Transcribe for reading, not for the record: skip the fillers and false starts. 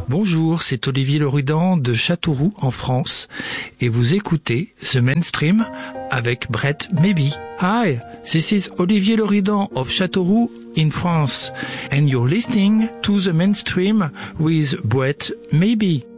Bonjour, c'est Olivier Loridan de Châteauroux en France et vous écoutez The Mainstream avec Brett Maybe. Hi, this is Olivier Loridan of Châteauroux in France and you're listening to The Mainstream with Brett Maybe.